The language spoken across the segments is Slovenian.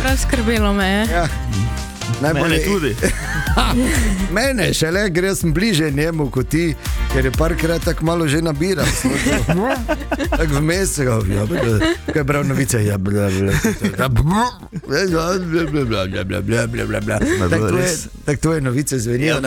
prav skrbelo me je. Ja. Mene tudi. Mene šele, ker jaz sem bliže njemu kot ti, ker je parkrat tako malo že nabiral. Tako vmes se ga, kaj je bral novice, tako tvoje novice zvenijo.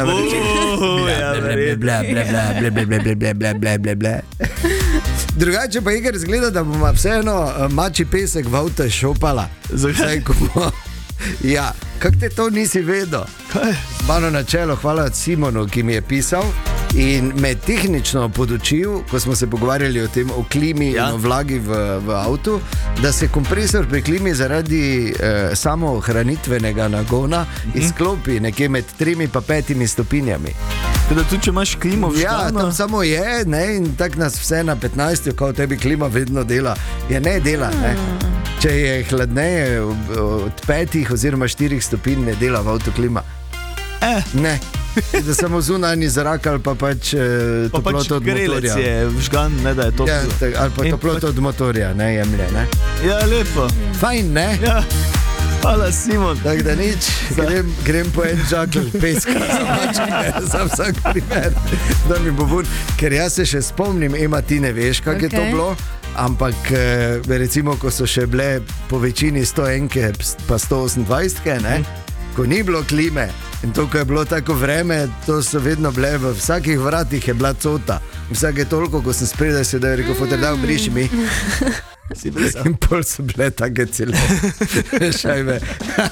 Drugače pa Igor zgleda, da bomo vseeno mači pesek v avto šopala. Zakaj? Ja, kako te to nisi vedel? Mano na čelo, hvala Simonu, ki mi je pisal in me tehnično podučil, ko smo se pogovarjali o tem, o klimi in o vlagi v avtu, da se kompresor pri klimi zaradi samohranitvenega nagona izklopi nekje med 3 pa 5 stopinjami. Da tudi če imaš klimo v žganu? Ja, tam samo je, ne, in tako nas vse na 15, kao tebi klima vedno dela. Ja, ne dela, ne. Če je hladneje od 5 oziroma 4 stopinj, ne dela v avtu klima. Ne, da samo zunanji zrak ali pa pač toploto od motorja. Grelec je vžgan, ne da je toplo. Ja, ali pa toploto od motorja, ne, jemlje, ne. Ja, lepo. Fajn, ne? Ja. Hvala, Simon. Tako da nič, grem po en žakl peska za mačke, za vsak primer, da mi bo bun. Ker jaz se še spomnim, Ema, ti ne veš, kako je to bilo, ampak recimo, ko so še bile po večini 101 pa 128, ne, ko ni bilo klime in to, ko je bilo tako vreme, to so vedno bile, v vsakih vratih je bila cota. Vsake toliko, ko sem spredaj sedel, rekel, foter, da obriši mi. In pol so bile take cele šajbe.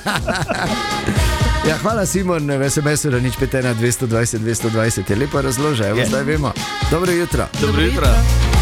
Ja, hvala Simon, v SMS-u da nič 5 1 220 220 je lepo razloža, evo zdaj vemo. Dobro jutro. Dobro jutro.